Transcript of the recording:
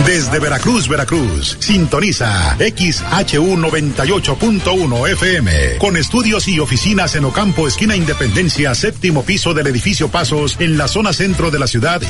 Desde Veracruz, Veracruz, sintoniza XHU 98.1 FM, con estudios y oficinas en Ocampo, esquina Independencia, séptimo piso del edificio Pasos, en la zona centro de la ciudad